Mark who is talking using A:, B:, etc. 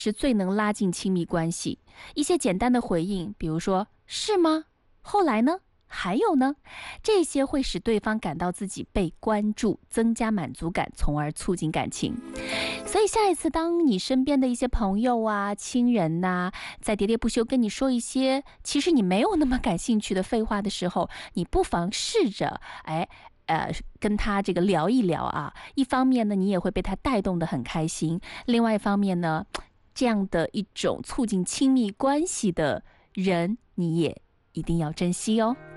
A: 是最能拉近亲密关系。一些简单的回应，比如说是吗？后来呢？还有呢？这些会使对方感到自己被关注，增加满足感，从而促进感情。所以下一次当你身边的一些朋友啊、亲人呐、在喋喋不休跟你说一些其实你没有那么感兴趣的废话的时候，你不妨试着跟他这个聊一聊啊。一方面呢，你也会被他带动得很开心；另外一方面呢，这样的一种促进亲密关系的人，你也一定要珍惜哦。